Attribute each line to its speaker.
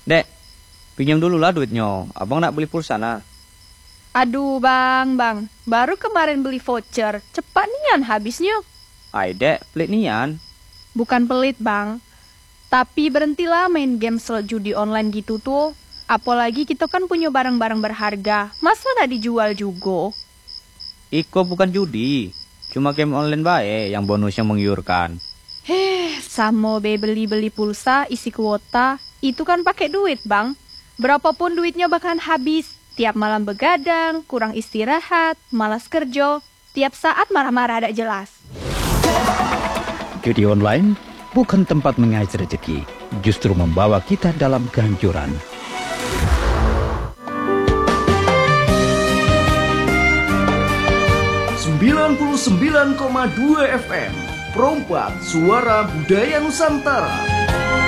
Speaker 1: Dek, pinjam dulu lah duitnya. Abang nak beli pulsa nah.
Speaker 2: Aduh bang, baru kemarin beli voucher, cepat nian habisnya.
Speaker 1: Ay dek, pelit nian.
Speaker 2: Bukan pelit bang, tapi berhentilah main game slot judi online gitu tuh. Apalagi kita kan punya barang-barang berharga, masa nak dijual juga?
Speaker 1: Iko bukan judi, cuma game online bae yang bonusnya menggiurkan.
Speaker 2: Sama beli pulsa, isi kuota, itu kan pakai duit bang. Berapapun duitnya bahkan habis. Tiap malam begadang, kurang istirahat, malas kerja, tiap saat marah-marah ada jelas.
Speaker 3: Judi online bukan tempat mengais rezeki, justru membawa kita dalam kehancuran.
Speaker 4: .9 FM Perompak Suara Budaya Nusantara.